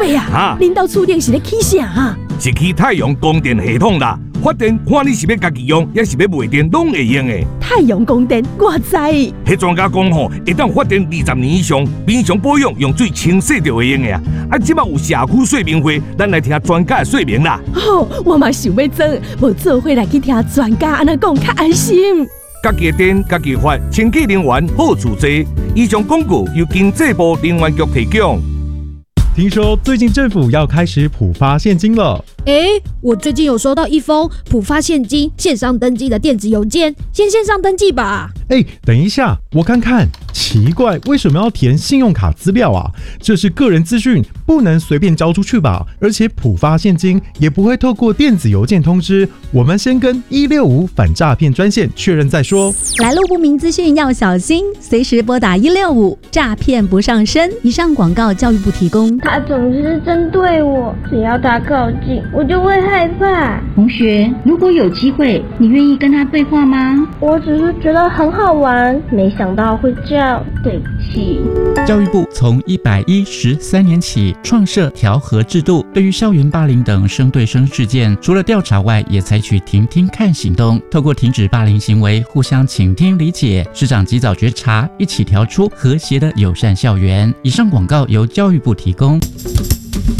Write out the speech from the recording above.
伟啊，恁兜厝顶是咧起啥啊？ 是起太阳光电系统啦。发电看你是要家己用，还是要卖电，拢会用的。 太阳光电，我知。 迄专家讲吼，会当发电20年以上，平常保养用水清洗就会用的啊。啊，即马有社区说明会，咱来听专家的说明啦。 哦，我嘛想要做，无做伙来去听专家安尼讲，较安心。 家己的电，家己发，清洁能源好处多。以上广告由经济部能源局提供。 听说最近政府要开始普发现金了。 我最近有收到一封普发现金线上登记的电子邮件，先线上登记吧。 等一下，我看看。奇怪，为什么要填信用卡资料啊？这是个人资讯，不能随便交出去吧？而且普发现金也不会透过电子邮件通知，我们先跟165反诈骗专线确认再说。 来路不明资讯要小心，随时拨打165，诈骗不上身。以上广告教育部提供。 他总是针对我，只要他靠近，我就会害怕。 同学，如果有机会，你愿意跟他对话吗？ 我只是觉得很好玩，没想到会这样。对不起。 教育部从113年起创设调和制度，对于校园霸凌等生对生事件，除了调查外，也采取听听看行动，透过停止霸凌行为，互相倾听理解，师长及早觉察，一起调出和谐的友善校园。以上广告由教育部提供。